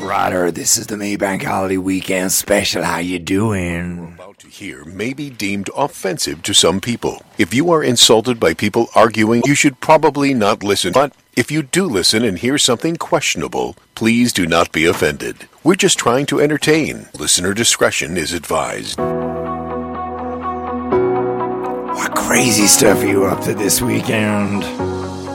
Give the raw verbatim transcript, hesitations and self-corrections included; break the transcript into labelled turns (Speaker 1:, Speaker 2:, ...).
Speaker 1: Ryder, this is the Maybank Holiday Weekend Special. How you doing?
Speaker 2: About to hear may be deemed offensive to some people. If you are insulted by people arguing, you should probably not listen. But if you do listen and hear something questionable, please do not be offended. We're just trying to entertain. Listener discretion is advised.
Speaker 1: What crazy stuff are you up to this weekend?